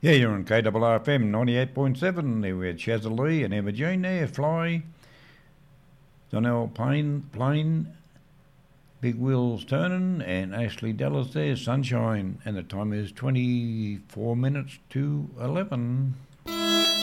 Yeah, you're on KRRFM 98.7. There we had Shazza Lee and Emma Jean there, Fly, Donnell Plain, Big Wheels Turning, and Ashley Dallas there, Sunshine. And the time is 24 minutes to 11.